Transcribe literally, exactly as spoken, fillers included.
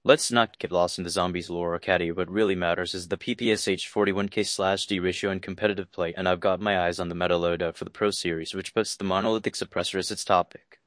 Let's not get lost in the zombies lore, Caddy. What really matters is the P P S H forty-one K slash D ratio in competitive play, and I've got my eyes on the meta loadout for the Pro Series, which puts the monolithic suppressor as its topic.